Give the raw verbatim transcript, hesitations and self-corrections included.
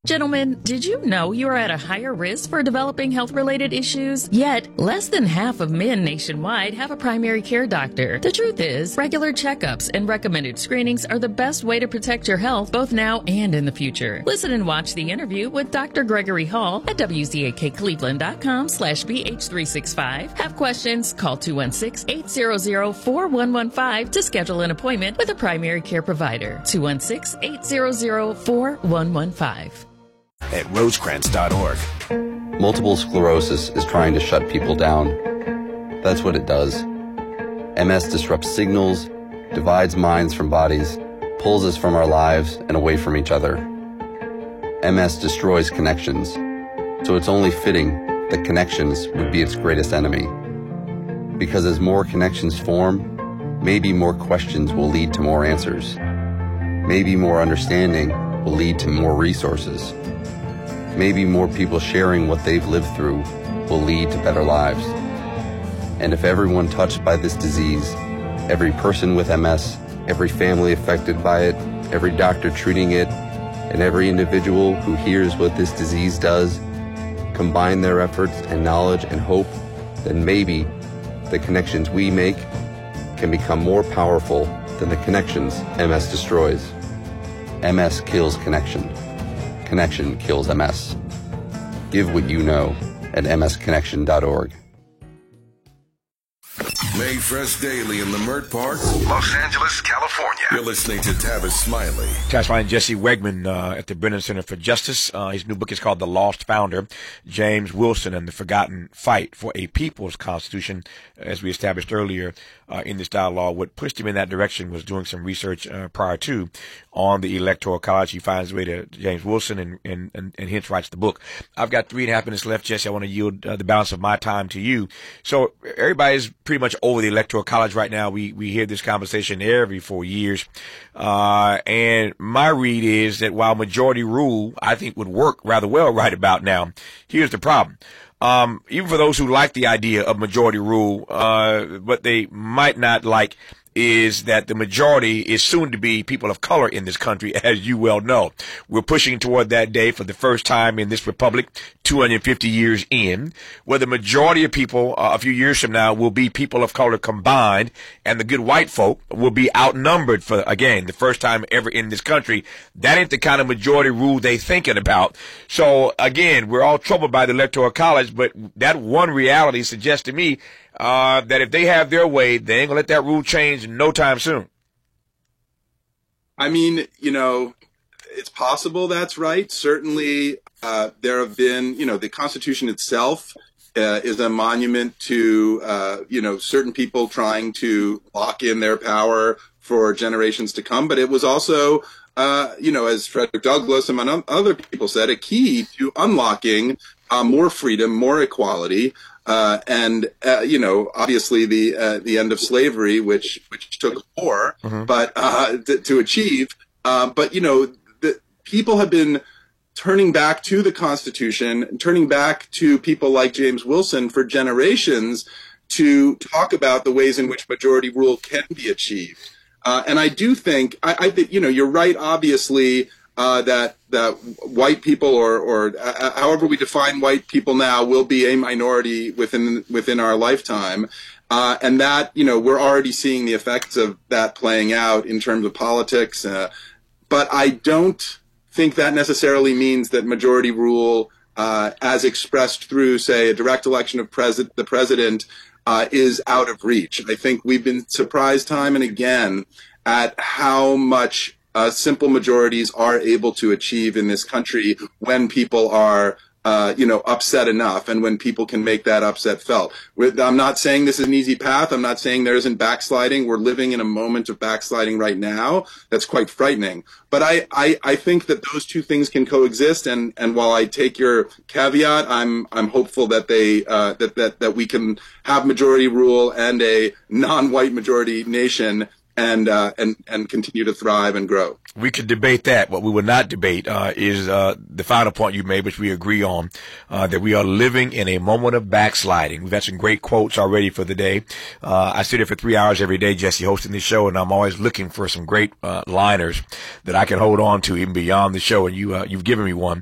Gentlemen, did you know you are at a higher risk for developing health-related issues? Yet, less than half of men nationwide have a primary care doctor. The truth is, regular checkups and recommended screenings are the best way to protect your health both now and in the future. Listen and watch the interview with Doctor Gregory Hall at W Z A K Cleveland dot com slash B H three sixty-five. Have questions? Call two one six, eight hundred, four one one five to schedule an appointment with a primary care provider. two one six, eight hundred, four one one five. At Rosecrans dot org. Multiple sclerosis is trying to shut people down. That's what it does. M S disrupts signals, divides minds from bodies, pulls us from our lives and away from each other. M S destroys connections, so it's only fitting that connections would be its greatest enemy. Because as more connections form, maybe more questions will lead to more answers. Maybe more understanding will lead to more resources. Maybe more people sharing what they've lived through will lead to better lives. And if everyone touched by this disease, every person with M S, every family affected by it, every doctor treating it, and every individual who hears what this disease does, combine their efforts and knowledge and hope, then maybe the connections we make can become more powerful than the connections M S destroys. M S kills connection. Connection kills M S. Give what you know at M S connection dot org. Made fresh daily in Leimert Park, Los Angeles, California. You're listening to Tavis Smiley. Tavis Smiley and Jesse Wegman uh, at the Brennan Center for Justice. Uh, his new book is called The Lost Founder, James Wilson and the Forgotten Fight for a People's Constitution. As we established earlier uh, in this dialogue, what pushed him in that direction was doing some research uh, prior to on the Electoral College. He finds his way to James Wilson and, and, and, and hence writes the book. I've got three and a half minutes left, Jesse. I want to yield uh, the balance of my time to you. So everybody's pretty much over the Electoral College right now. We we hear this conversation every four years. Uh, and my read is that while majority rule, I think, would work rather well right about now, here's the problem. Um, even for those who like the idea of majority rule, uh, what they might not like is that the majority is soon to be people of color in this country, as you well know. We're pushing toward that day for the first time in this republic, two hundred fifty years in, where the majority of people uh, a few years from now will be people of color combined, and the good white folk will be outnumbered for, again, the first time ever in this country. That ain't the kind of majority rule they thinking about. So, again, we're all troubled by the Electoral College, but that one reality suggests to me Uh, that if they have their way, they ain't gonna let that rule change in no time soon. I mean, you know, it's possible that's right. Certainly, uh, there have been, you know, the Constitution itself uh, is a monument to, uh, you know, certain people trying to lock in their power for generations to come. But it was also, uh, you know, as Frederick Douglass and other people said, a key to unlocking uh, more freedom, more equality. Uh, and, uh, you know, obviously the, uh, the end of slavery, which, which took war, mm-hmm. but, uh, to, to achieve. Uh, but, you know, the people have been turning back to the Constitution, turning back to people like James Wilson for generations to talk about the ways in which majority rule can be achieved. Uh, and I do think, I, I think, you know, you're right, obviously, Uh, that that white people, or or uh, however we define white people now, will be a minority within within our lifetime, uh, and that, you know, we're already seeing the effects of that playing out in terms of politics. Uh, but I don't think that necessarily means that majority rule, uh, as expressed through, say, a direct election of president, the president, uh, is out of reach. I think we've been surprised time and again at how much Uh, simple majorities are able to achieve in this country when people are, uh, you know, upset enough, and when people can make that upset felt. I'm not saying this is an easy path. I'm not saying there isn't backsliding. We're living in a moment of backsliding right now that's quite frightening. But I, I, I think that those two things can coexist. And, and while I take your caveat, I'm, I'm hopeful that they, uh, that, that, that we can have majority rule and a non-white majority nation and uh, and and continue to thrive and grow. We could debate that. What we will not debate uh, is uh, the final point you made, which we agree on, uh, that we are living in a moment of backsliding. We've had some great quotes already for the day. Uh, I sit here for three hours every day, Jesse, hosting this show, and I'm always looking for some great uh, liners that I can hold on to even beyond the show, and you, uh, you've given me one.